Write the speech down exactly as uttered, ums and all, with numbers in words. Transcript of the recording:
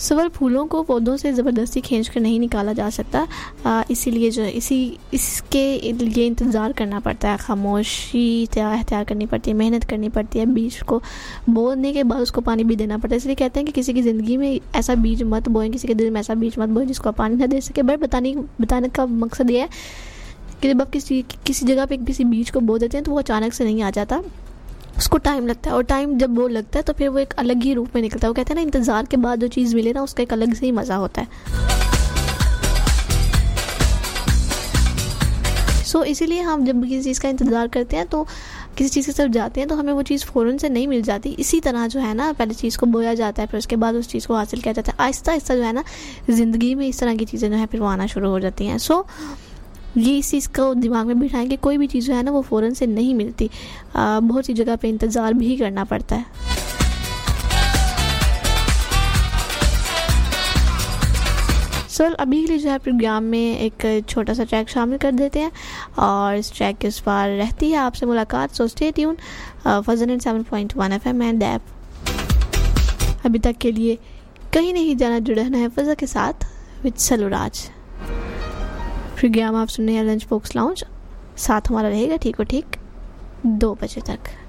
सवाल फूलों को पौधों से ज़बरदस्ती खींच कर नहीं निकाला जा सकता, इसीलिए जो है इसी इसके लिए इंतज़ार करना पड़ता है, खामोशी इख्तियार करनी पड़ती है, मेहनत करनी पड़ती है, बीज को बोने के बाद उसको पानी भी देना पड़ता है। इसलिए कहते हैं कि किसी की ज़िंदगी में ऐसा बीज मत बोएं, किसी के दिल में ऐसा बीज मत बोएं जिसको आप पानी ना दे सके। बट बताने बताने का मकसद ये है कि जब आप किसी किसी जगह पे किसी बीज को बो देते हैं तो वो अचानक से नहीं आ जाता, उसको टाइम लगता है, और टाइम जब वो लगता है तो फिर वो एक अलग ही रूप में निकलता है। वो कहते हैं ना, इंतज़ार के बाद जो चीज़ मिले ना उसका एक अलग से ही मज़ा होता है। सो so, इसीलिए हम जब किसी चीज़ का इंतज़ार करते हैं तो किसी चीज़ की तरफ जाते हैं तो हमें वो चीज़ फ़ौरन से नहीं मिल जाती। इसी तरह जो है ना, पहले चीज़ को बोया जाता है, फिर उसके बाद उस चीज़ को हासिल किया जाता है। आहिस्ता आहिस्ता जो है ना ज़िंदगी में इस तरह की चीज़ें जो है फिर वो आना शुरू हो जाती हैं। सो so, ये इस चीज़ को दिमाग में बिठाएं कि कोई भी चीज़ जो है ना वो फ़ौरन से नहीं मिलती, आ, बहुत सी जगह पे इंतज़ार भी करना पड़ता है। सो so, अभी के लिए जो है प्रोग्राम में एक छोटा सा ट्रैक शामिल कर देते हैं और इस ट्रैक के उस पार रहती है आपसे मुलाकात। So stay tune, फजन and seven point one F M and app. अभी तक के लिए कहीं नहीं जाना, जुड़ा रहना है फजा के साथ विद सलूराज। प्रोग्राम आप सुनने हैं लंच बॉक्स लाउंज, साथ हमारा रहेगा ठीक और ठीक दो बजे तक।